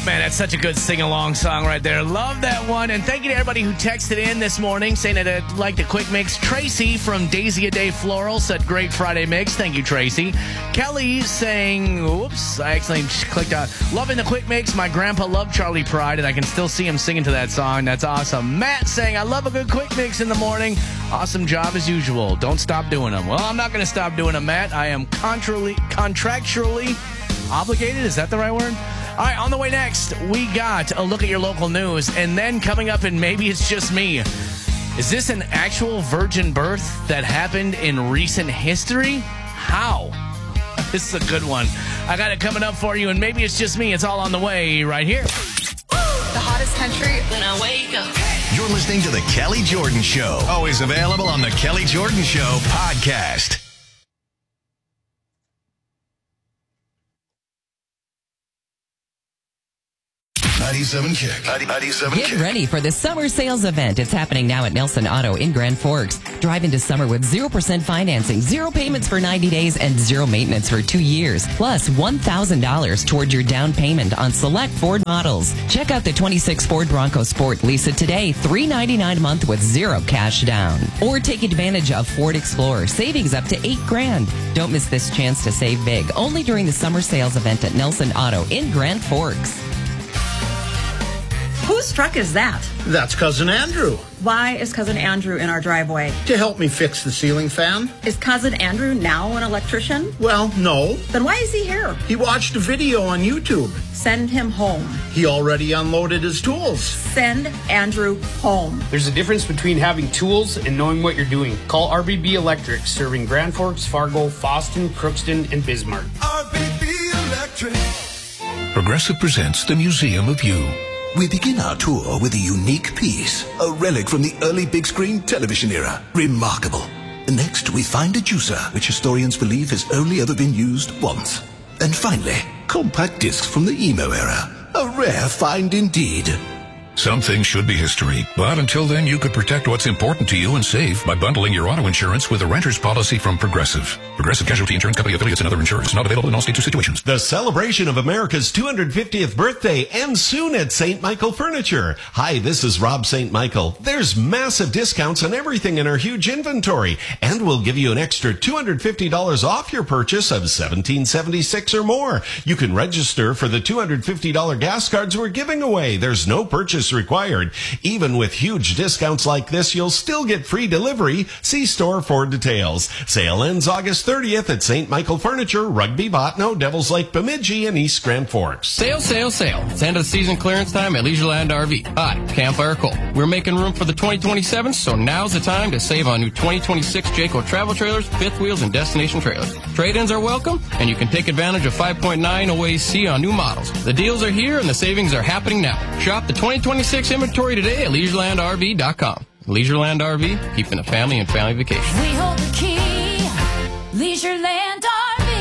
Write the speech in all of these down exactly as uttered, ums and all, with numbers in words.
Man, that's such a good sing-along song right there. Love that one. And thank you to everybody who texted in this morning saying that they'd like the quick mix. Tracy from Daisy a Day Floral said, great Friday mix. Thank you, Tracy. Kelly saying, oops, I accidentally clicked out. Loving the quick mix. My grandpa loved Charlie Pride, and I can still see him singing to that song. That's awesome. Matt saying, I love a good quick mix in the morning. Awesome job as usual. Don't stop doing them. Well, I'm not going to stop doing them, Matt. I am contractually, contractually obligated. Is that the right word? All right, on the way next, we got a look at your local news. And then coming up, and maybe it's just me, is this an actual virgin birth that happened in recent history? How? This is a good one. I got it coming up for you, and maybe it's just me. It's all on the way right here. The hottest country when I wake up. You're listening to The Kelly Jordan Show. Always available on The Kelly Jordan Show podcast. ninety-seven Kick. ninety-seven Get ready for the summer sales event. It's happening now at Nelson Auto in Grand Forks. Drive into summer with zero percent financing, zero payments for ninety days, and zero maintenance for two years. Plus one thousand dollars toward your down payment on select Ford models. Check out the twenty-six Ford Bronco Sport. Lease it today, three ninety-nine a month with zero cash down. Or take advantage of Ford Explorer. Savings up to eight grand. Don't miss this chance to save big. Only during the summer sales event at Nelson Auto in Grand Forks. Whose truck is that? That's Cousin Andrew. Why is Cousin Andrew in our driveway? To help me fix the ceiling fan. Is Cousin Andrew now an electrician? Well, no. Then why is he here? He watched a video on YouTube. Send him home. He already unloaded his tools. Send Andrew home. There's a difference between having tools and knowing what you're doing. Call R B B Electric, serving Grand Forks, Fargo, Fosston, Crookston, and Bismarck. R B B Electric. Progressive presents The Museum of You. We begin our tour with a unique piece, a relic from the early big screen television era. Remarkable. Next, we find a juicer, which historians believe has only ever been used once. And finally, compact discs from the emo era. A rare find indeed. Some things should be history, but until then, you could protect what's important to you and save by bundling your auto insurance with a renter's policy from Progressive. Progressive Casualty Insurance Company affiliates and other insurers. Not available in all states or situations. The celebration of America's two hundred fiftieth birthday ends soon at Saint Michael Furniture. Hi, this is Rob Saint Michael. There's massive discounts on everything in our huge inventory, and we'll give you an extra two hundred fifty dollars off your purchase of seventeen seventy-six or more. You can register for the two hundred fifty dollars gas cards we're giving away. There's no purchase required. Even with huge discounts like this, you'll still get free delivery. See store for details. Sale ends August thirtieth at Saint Michael Furniture, Rugby, Botno, Devils Lake, Bemidji, and East Grand Forks. Sale, sale, sale. It's end of the season clearance time at Leisureland R V. Hi, Campfire Cole. We're making room for the twenty twenty-seven, so now's the time to save on new twenty twenty-six Jayco travel trailers, fifth wheels, and destination trailers. Trade-ins are welcome, and you can take advantage of five point nine O A C on new models. The deals are here, and the savings are happening now. Shop the twenty twenty-six inventory today at leisureland R V dot com. Leisureland R V, keeping a family and family vacation. We hold the key, Leisureland R V.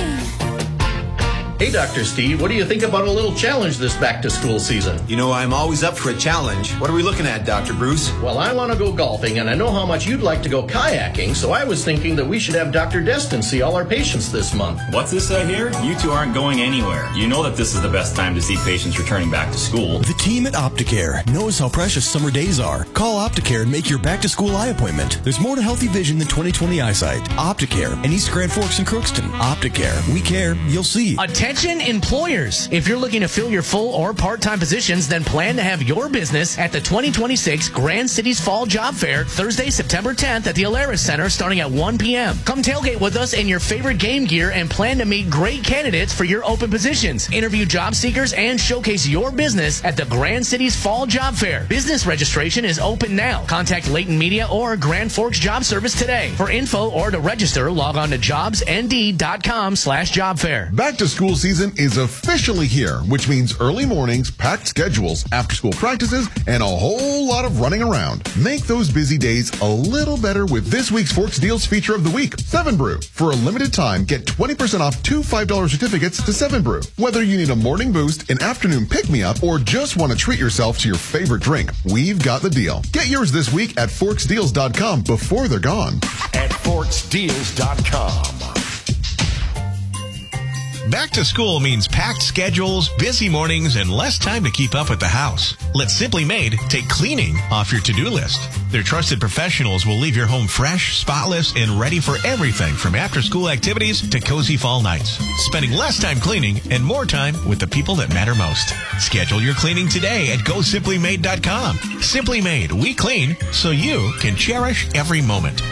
Hey, Doctor Steve, what do you think about a little challenge this back-to-school season? You know, I'm always up for a challenge. What are we looking at, Doctor Bruce? Well, I want to go golfing, and I know how much you'd like to go kayaking, so I was thinking that we should have Doctor Destin see all our patients this month. What's this I hear? You two aren't going anywhere. You know that this is the best time to see patients returning back to school. The team at Opticare knows how precious summer days are. Call Opticare and make your back-to-school eye appointment. There's more to healthy vision than twenty twenty eyesight. Opticare in East Grand Forks and Crookston. Opticare. We care. You'll see. Attention employers. If you're looking to fill your full or part-time positions, then plan to have your business at the twenty twenty-six Grand Cities Fall Job Fair, Thursday, September tenth at the Alaris Center starting at one p.m. Come tailgate with us in your favorite game gear and plan to meet great candidates for your open positions. Interview job seekers and showcase your business at the Grand Cities Fall Job Fair. Business registration is open now. Contact Leighton Media or Grand Forks Job Service today. For info or to register, log on to jobsnd.com slash job fair. Back to school season is officially here, which means early mornings, packed schedules, after-school practices, and a whole lot of running around. Make those busy days a little better with this week's Forks Deals feature of the week, Seven Brew. For a limited time, get twenty percent off two five dollar certificates to Seven Brew. Whether you need a morning boost, an afternoon pick-me-up, or just want to treat yourself to your favorite drink, we've got the deal. Get yours this week at forks deals dot com before they're gone. At forks deals dot com. Back to school means packed schedules, busy mornings, and less time to keep up with the house. Let Simply Made take cleaning off your to-do list. Their trusted professionals will leave your home fresh, spotless, and ready for everything from after-school activities to cozy fall nights. Spending less time cleaning and more time with the people that matter most. Schedule your cleaning today at go simply made dot com. Simply Made, we clean so you can cherish every moment.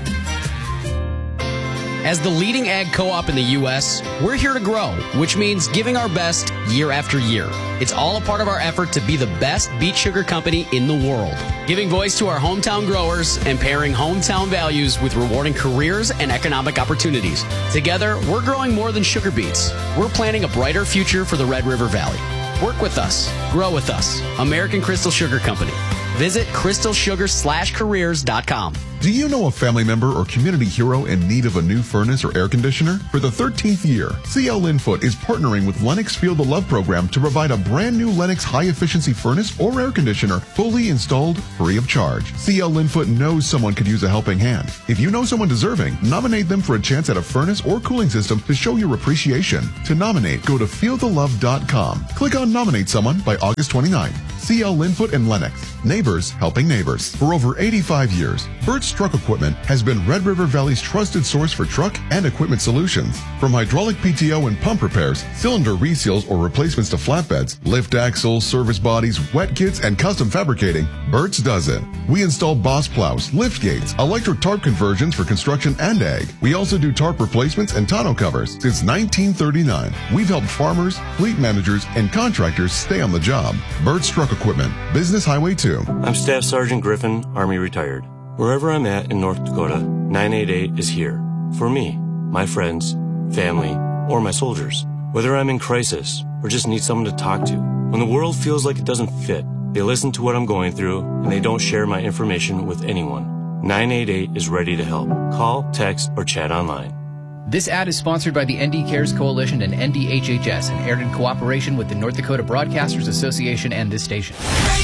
As the leading ag co-op in the U S, we're here to grow, which means giving our best year after year. It's all a part of our effort to be the best beet sugar company in the world, giving voice to our hometown growers and pairing hometown values with rewarding careers and economic opportunities. Together, we're growing more than sugar beets. We're planning a brighter future for the Red River Valley. Work with us. Grow with us. American Crystal Sugar Company. Visit crystal sugar slash careers dot com. Do you know a family member or community hero in need of a new furnace or air conditioner? For the thirteenth year, C L Linfoot is partnering with Lennox Feel the Love program to provide a brand new Lennox high-efficiency furnace or air conditioner fully installed free of charge. C L Linfoot knows someone could use a helping hand. If you know someone deserving, nominate them for a chance at a furnace or cooling system to show your appreciation. To nominate, go to feel the love dot com. Click on Nominate Someone by August twenty-ninth. C L Linfoot and Lennox. Neighbors helping neighbors. For over eighty-five years, Burt's Truck Equipment has been Red River Valley's trusted source for truck and equipment solutions. From hydraulic P T O and pump repairs, cylinder reseals or replacements to flatbeds, lift axles, service bodies, wet kits, and custom fabricating, Burt's does it. We install boss plows, lift gates, electric tarp conversions for construction and ag. We also do tarp replacements and tonneau covers. Since nineteen thirty-nine, we've helped farmers, fleet managers, and contractors stay on the job. Burt's Truck Equipment, Business Highway two. I'm Staff Sergeant Griffin, Army retired. Wherever I'm at in North Dakota, nine eight eight is here. For me, my friends, family, or my soldiers. Whether I'm in crisis or just need someone to talk to. When the world feels like it doesn't fit, they listen to what I'm going through and they don't share my information with anyone. nine eight eight is ready to help. Call, text, or chat online. This ad is sponsored by the N D Cares Coalition and N D H H S and aired in cooperation with the North Dakota Broadcasters Association and this station.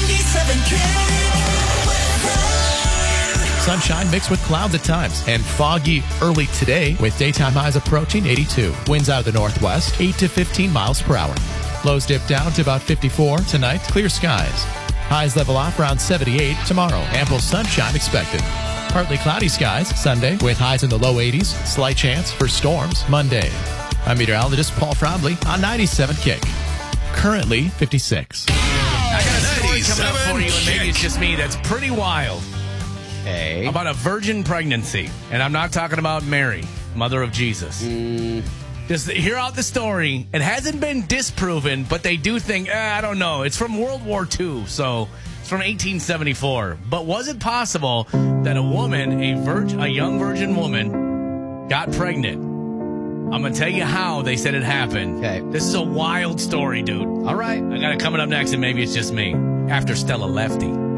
Sunshine mixed with clouds at times and foggy early today with daytime highs approaching eighty-two. Winds out of the northwest, eight to fifteen miles per hour. Lows dip down to about fifty-four. Tonight, clear skies. Highs level off around seventy-eight. Tomorrow, ample sunshine expected. Partly cloudy skies Sunday with highs in the low eighties. Slight chance for storms Monday. I'm meteorologist Paul Frobley on ninety-seven Kick. Currently fifty-six. I got a story coming up for you, and maybe it's just me. That's pretty wild. Hey. About a virgin pregnancy. And I'm not talking about Mary, mother of Jesus. Mm. Just hear out the story. It hasn't been disproven, but they do think, eh, I don't know. It's from World War Two, so it's from eighteen seventy-four. But was it possible that a woman, a virgin, a young virgin woman, got pregnant? I'm going to tell you how they said it happened. Okay. This is a wild story, dude. All right. I got it coming up next, and maybe it's just me. After Stella Lefty.